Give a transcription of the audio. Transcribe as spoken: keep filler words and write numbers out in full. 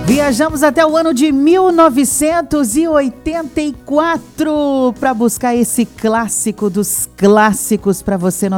Viajamos até o ano de mil novecentos e oitenta e quatro para buscar esse clássico dos clássicos para você.